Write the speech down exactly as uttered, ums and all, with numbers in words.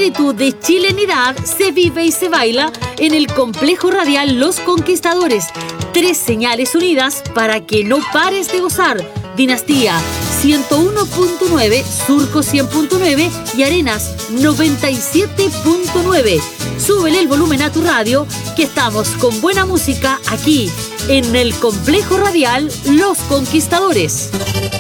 espíritu de chilenidad se vive y se baila en el Complejo Radial Los Conquistadores. Tres señales unidas para que no pares de gozar. Dinastía ciento uno punto nueve, Surco cien punto nueve y Arenas noventa y siete punto nueve. Súbele el volumen a tu radio, que estamos con buena música aquí en el Complejo Radial Los Conquistadores.